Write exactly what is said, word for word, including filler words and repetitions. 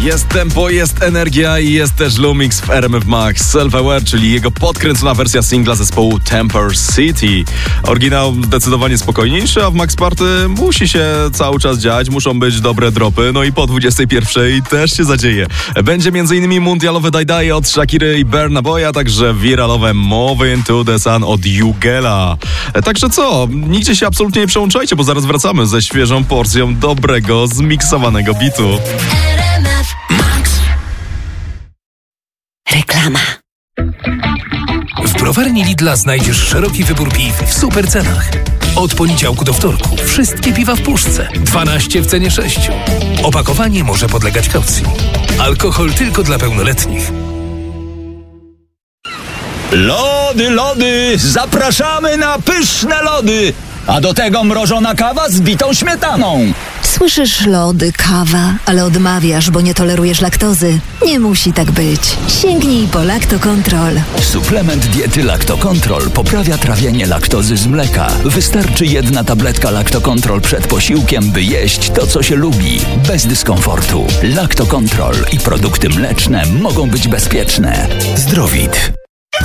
Jest tempo, jest energia i jest też Lumix w R M F Max. Self-Aware, czyli jego podkręcona wersja singla zespołu Temper City. Oryginał zdecydowanie spokojniejszy, a w Max Party musi się cały czas dziać, muszą być dobre dropy, no i po dwudziestej pierwszej też się zadzieje. Będzie m.in. mundialowe Die Die od Shakiry i Burna Boya, także wiralowe Move Into the Sun od Jugela. Także co, nigdzie się absolutnie nie przełączajcie, bo zaraz wracamy ze świeżą porcją dobrego, zmiksowanego bitu. Reklama. W browarni Lidla znajdziesz szeroki wybór piw w super cenach. Od poniedziałku do wtorku wszystkie piwa w puszce. dwanaście w cenie sześciu. Opakowanie może podlegać kaucji. Alkohol tylko dla pełnoletnich. Lody, lody! Zapraszamy na pyszne lody! A do tego mrożona kawa z bitą śmietaną. Słyszysz lody, kawa, ale odmawiasz, bo nie tolerujesz laktozy. Nie musi tak być. Sięgnij po Laktokontrol. Suplement diety Laktokontrol poprawia trawienie laktozy z mleka. Wystarczy jedna tabletka Laktokontrol przed posiłkiem, by jeść to, co się lubi. Bez dyskomfortu. Laktokontrol i produkty mleczne mogą być bezpieczne. Zdrowit.